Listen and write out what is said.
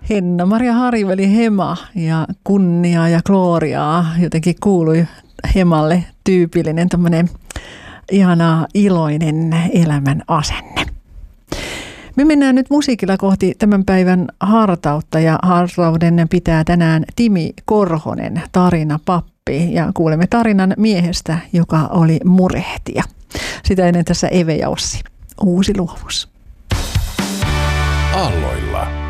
Henna-Maria Harjuveli Hema ja kunniaa ja gloriaa jotenkin kuului Hemalle tyypillinen tämmöinen ihana iloinen elämän asenne. Me mennään nyt musiikilla kohti tämän päivän hartautta ja hartauden pitää tänään Timi Korhonen, tarinapappi, ja kuulemme tarinan miehestä, joka oli murehtija. Sitä ennen tässä Eve ja Ossi, uusi luovuus. Aalloilla.